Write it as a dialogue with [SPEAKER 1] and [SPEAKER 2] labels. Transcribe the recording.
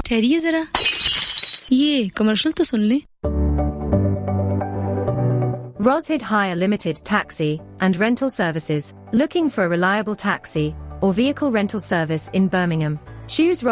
[SPEAKER 1] ठहरिए जरा, ये कमर्शियल तो सुन लें।
[SPEAKER 2] Roshid Hire Limited Taxi and Rental Services. Looking for a reliable taxi or vehicle rental service in Birmingham? Choose